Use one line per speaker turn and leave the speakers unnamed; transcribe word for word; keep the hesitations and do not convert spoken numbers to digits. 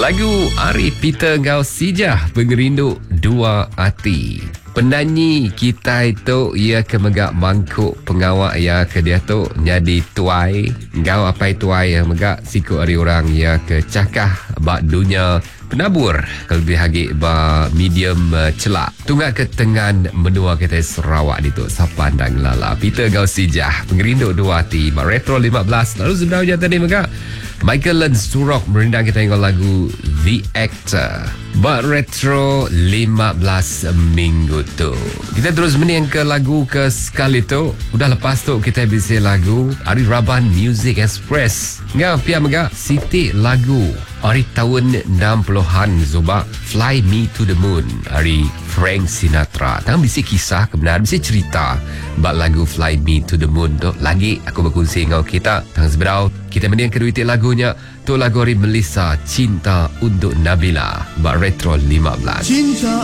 Lagu Ari Peter Gausijah Pengerinduk Dua Hati. Penyanyi kita itu ia kemegak mangkuk pengawak ya ke dia tu jadi tuai ngau apa tuai yang megak siku ari orang ya ke cakah bak dunia penabur kelebih hagi ba medium uh, celak tunggak ke tengan menua kita Sarawak itu sapandang lala Peter Gausijah Pengerinduk Dua Hati ba Retro lima belas. Lalu sebenarnya tadi megak Michael Len Surok merendang kita tengok lagu The Actor ba Retro lima belas minggu tu. Kita terus meniang ke lagu ke sekali tu. Udah lepas tu kita bisa lagu Ari Raban Music Express. Ngah pia mega Siti lagu Ari tahun enam puluhan Zuba Fly Me to the Moon Ari Frank Sinatra. Tang bisa kisah kebenaran, bisa cerita bak lagu Fly Me to the Moon tu. Lagi aku berkongsi dengan kita tang seberau kita meniang kedua lagunya tu lagu Ari Melissa Cinta untuk Nabila bak Retro lima belas.
Cinta